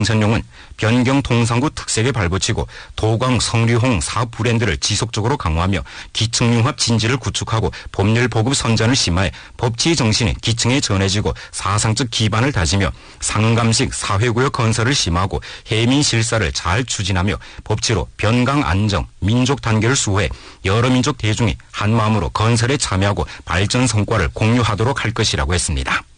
생선용은 변경 통상구 특색에 발붙이고 도광, 성리홍, 사 브랜드를 지속적으로 강화하며 기층융합 진지를 구축하고 법률 보급 선전을 심화해 법치 정신이 기층에 전해지고 사상적 기반을 다지며 상감식 사회구역 건설을 심화하고 해민 실사를 잘 추진하며 법치로 변강 안정, 민족 단결을 수호해 여러 민족 대중이 한마음으로 건설에 참여하고 발전 성과를 공유하도록 할 것이라고 했습니다.